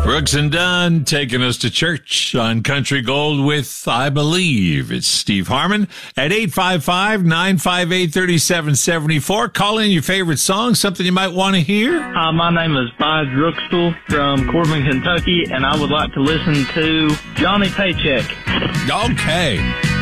Brooks and Dunn taking us to church on Country Gold with, I believe, it's Steve Harmon at 855-958-3774. Call in your favorite song, something you might want to hear. Hi, my name is Buzz Rookstall from Corbin, Kentucky, and I would like to listen to Johnny Paycheck. Okay.